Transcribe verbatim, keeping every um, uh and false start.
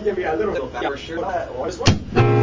give me a little bit. Sure. What is one?